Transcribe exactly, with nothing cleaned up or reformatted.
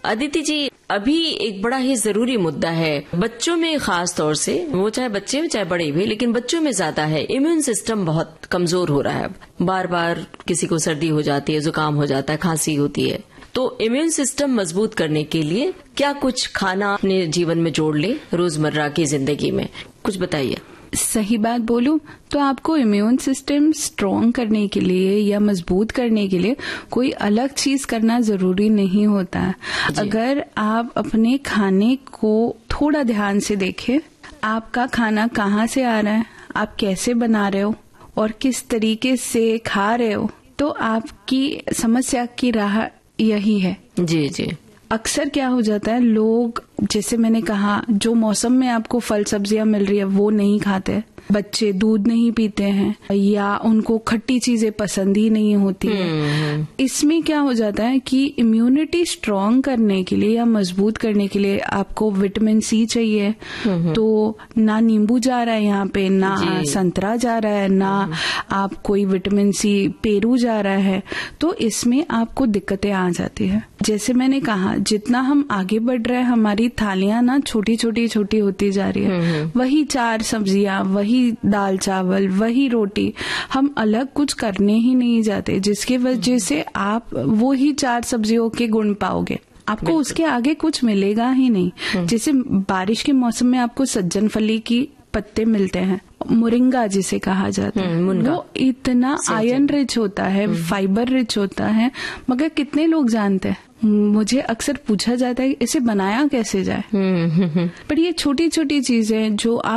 अदिति जी, अभी एक बड़ा ही जरूरी मुद्दा है बच्चों में, खास तौर से, वो चाहे बच्चे में चाहे बड़े भी, लेकिन बच्चों में ज्यादा है। इम्यून सिस्टम बहुत कमजोर हो रहा है। बार बार किसी को सर्दी हो जाती है, जुकाम हो जाता है, खांसी होती है। तो इम्यून सिस्टम मजबूत करने के लिए क्या कुछ खाना अपने जीवन में जोड़ ले रोजमर्रा की जिंदगी में, कुछ बताइए। सही बात बोलूं तो आपको इम्यून सिस्टम स्ट्रॉन्ग करने के लिए या मजबूत करने के लिए कोई अलग चीज करना जरूरी नहीं होता है। अगर आप अपने खाने को थोड़ा ध्यान से देखें, आपका खाना कहाँ से आ रहा है, आप कैसे बना रहे हो और किस तरीके से खा रहे हो, तो आपकी समस्या की राह यही है। जी जी। अक्सर क्या हो जाता है, लोग, जैसे मैंने कहा, जो मौसम में आपको फल सब्जियां मिल रही है वो नहीं खाते, बच्चे दूध नहीं पीते हैं या उनको खट्टी चीजें पसंद ही नहीं होती है। इसमें क्या हो जाता है कि इम्यूनिटी स्ट्रांग करने के लिए या मजबूत करने के लिए आपको विटामिन सी चाहिए। तो ना नींबू जा रहा है यहाँ पे, ना संतरा जा रहा है, ना आप कोई विटामिन सी पेरू जा रहा है, तो इसमें आपको दिक्कतें आ जाती है। जैसे मैंने कहा, जितना हम आगे बढ़ रहे हैं हमारी थालियां ना छोटी छोटी छोटी होती जा रही है। वही चार सब्जियां, वही दाल चावल, वही रोटी, हम अलग कुछ करने ही नहीं जाते, जिसकी वजह से आप वो ही चार सब्जियों के गुण पाओगे, आपको उसके आगे कुछ मिलेगा ही नहीं। जैसे बारिश के मौसम में आपको सज्जन फली की पत्ते मिलते हैं, मोरिंगा जिसे कहा जाता है, वो इतना आयरन रिच होता है, फाइबर रिच होता है, मगर कितने लोग जानते हैं। मुझे अक्सर पूछा जाता है इसे बनाया कैसे जाए, पर ये छोटी छोटी चीजें जो आप